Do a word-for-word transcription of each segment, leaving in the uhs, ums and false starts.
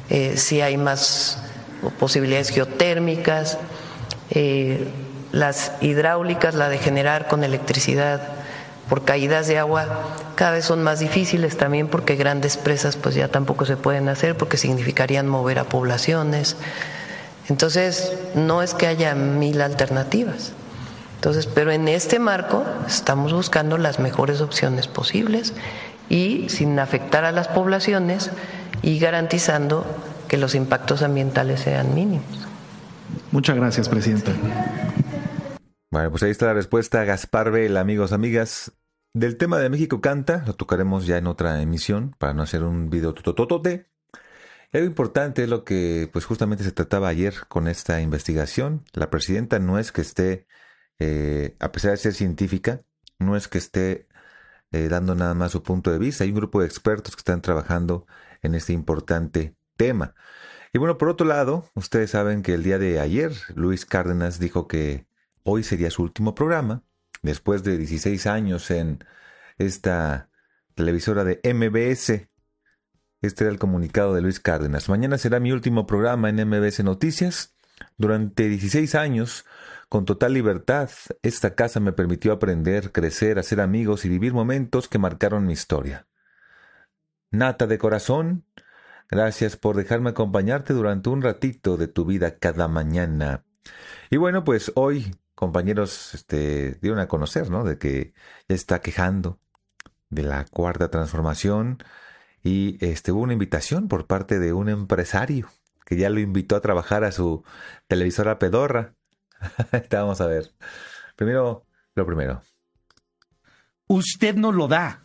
eh, si hay más posibilidades geotérmicas, eh, las hidráulicas, la de generar con electricidad por caídas de agua, cada vez son más difíciles también porque grandes presas pues ya tampoco se pueden hacer porque significarían mover a poblaciones. Entonces, no es que haya mil alternativas. Entonces, pero en este marco estamos buscando las mejores opciones posibles y sin afectar a las poblaciones y garantizando que los impactos ambientales sean mínimos. Muchas gracias, presidenta. Bueno, pues ahí está la respuesta, Gaspar Bell, amigos, amigas. Del tema de México Canta, lo tocaremos ya en otra emisión para no hacer un video tototote. Algo importante es lo que pues justamente se trataba ayer con esta investigación. La presidenta no es que esté, eh, a pesar de ser científica, no es que esté eh, dando nada más su punto de vista. Hay un grupo de expertos que están trabajando en este importante tema. Y bueno, por otro lado, ustedes saben que el día de ayer Luis Cárdenas dijo que hoy sería su último programa, después de dieciséis años en esta televisora de M B S. Este era el comunicado de Luis Cárdenas. Mañana será mi último programa en M B S Noticias. Durante dieciséis años, con total libertad, esta casa me permitió aprender, crecer, hacer amigos y vivir momentos que marcaron mi historia. Nata de corazón, gracias por dejarme acompañarte durante un ratito de tu vida cada mañana. Y bueno, pues hoy, compañeros, este, dieron a conocer, ¿no?, de que ya está quejando de la cuarta transformación y este, hubo una invitación por parte de un empresario que ya lo invitó a trabajar a su televisora pedorra. Vamos a ver. Primero, lo primero. Usted no lo da.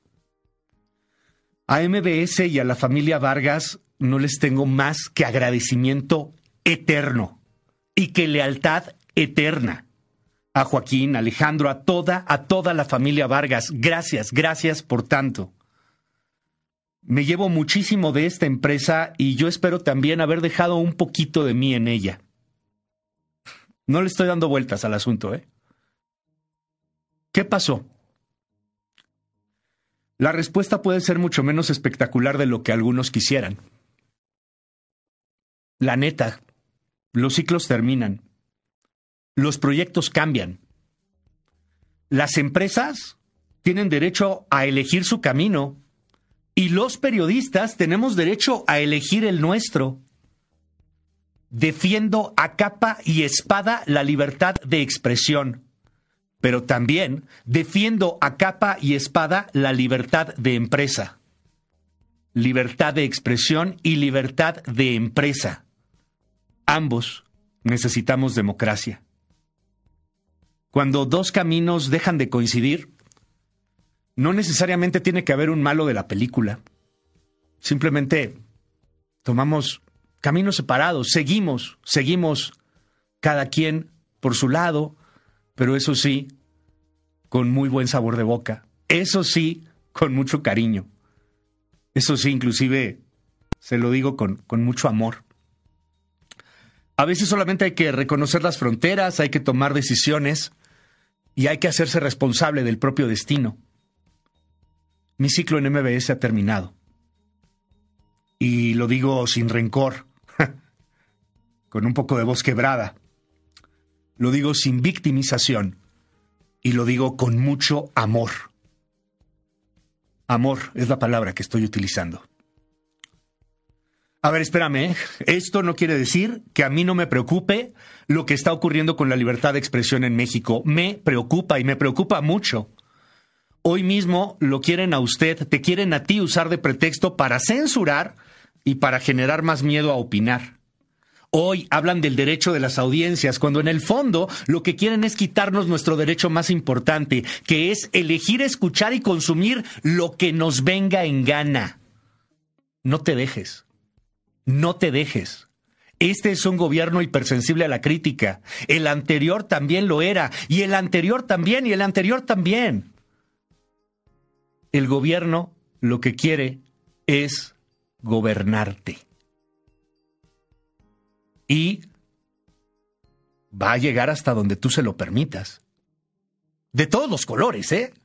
A M B S y a la familia Vargas no les tengo más que agradecimiento eterno y que lealtad eterna. A Joaquín, Alejandro, a toda, a toda la familia Vargas. Gracias, gracias por tanto. Me llevo muchísimo de esta empresa y yo espero también haber dejado un poquito de mí en ella. No le estoy dando vueltas al asunto, ¿eh? ¿Qué pasó? La respuesta puede ser mucho menos espectacular de lo que algunos quisieran. La neta, los ciclos terminan. Los proyectos cambian. Las empresas tienen derecho a elegir su camino y los periodistas tenemos derecho a elegir el nuestro. Defiendo a capa y espada la libertad de expresión, pero también defiendo a capa y espada la libertad de empresa. Libertad de expresión y libertad de empresa. Ambos necesitamos democracia. Cuando dos caminos dejan de coincidir, no necesariamente tiene que haber un malo de la película. Simplemente tomamos caminos separados, seguimos, seguimos cada quien por su lado, pero eso sí, con muy buen sabor de boca. Eso sí, con mucho cariño. Eso sí, inclusive, se lo digo con, con mucho amor. A veces solamente hay que reconocer las fronteras, hay que tomar decisiones y hay que hacerse responsable del propio destino. Mi ciclo en M B S ha terminado. Y lo digo sin rencor, con un poco de voz quebrada. Lo digo sin victimización y lo digo con mucho amor. Amor es la palabra que estoy utilizando. A ver, espérame, ¿eh? Esto no quiere decir que a mí no me preocupe lo que está ocurriendo con la libertad de expresión en México. Me preocupa y me preocupa mucho. Hoy mismo lo quieren a usted, te quieren a ti usar de pretexto para censurar y para generar más miedo a opinar. Hoy hablan del derecho de las audiencias, cuando en el fondo lo que quieren es quitarnos nuestro derecho más importante, que es elegir, escuchar y consumir lo que nos venga en gana. No te dejes. No te dejes. Este es un gobierno hipersensible a la crítica. El anterior también lo era. Y el anterior también, y el anterior también. El gobierno lo que quiere es gobernarte. Y va a llegar hasta donde tú se lo permitas. De todos los colores, ¿eh?